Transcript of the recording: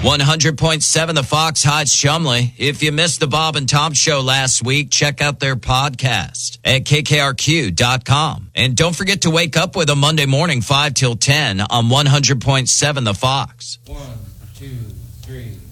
100.7 The Fox Heights Chumley. If you missed the Bob and Tom Show last week, check out their podcast at kkrq.com. And don't forget to wake up with them Monday morning, 5 till 10 on 100.7 The Fox. 1, 2, 3.